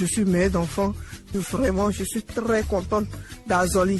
je suis mère d'enfants. Vraiment, je suis très contente d'Azoli.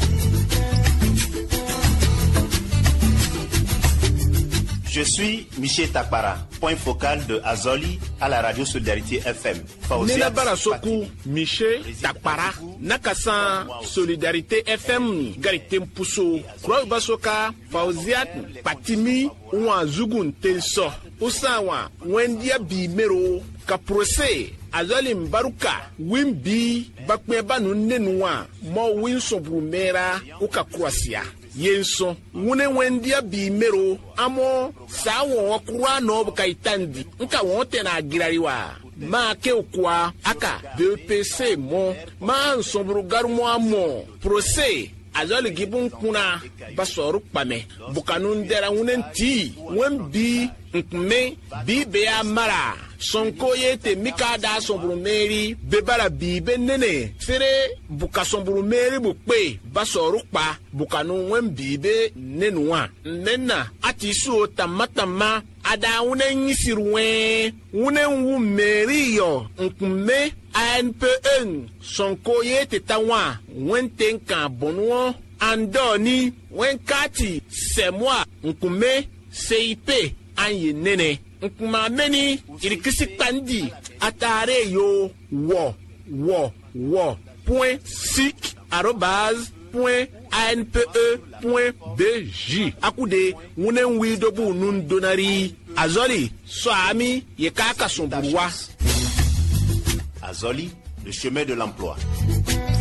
Je suis Michel Takpara, point focal de Azoli à la radio Solidarité FM. Nena Barasoku, Michel Takpara, Nakasa Solidarité FM, Garitem Pousso, Kroy Basoka, Fauziat, Patimi, Ouan Zugun Tenso, Osawa, Wendia Bimero, Kaprose, Azoli Mbaruka, Wimbi, Bakmeba Nunenwa, Mo Winson Brumera, Uka Kroasia. Yenso wune wendia bi mero amo sawo wakura no kaitandi nka wote na agirariwa ma ke okwa aka BPC mo ma nsoburu garumo amo procès azali gibun kuna basoru pame bukanun dera wunen ti wembi nkme bi be amara sonko yete mikada somburu meri bebara bi benene fere buka somburu meri bukpe basoru pa bukanu wembi be nenwa nena atisu tamatama ada wunen yisirwe wunen wu meri yo nkme ANPN sonko yete tawa wenten kan bonwo andoni wenkati semwa nkume CIP anye nene nkuma meni irikisi pandi atare yo wo point sic @ anpe.bj akude wunen widobu nun donari azoli so ami ye kaka somburwa Azoli, le chemin de l'emploi.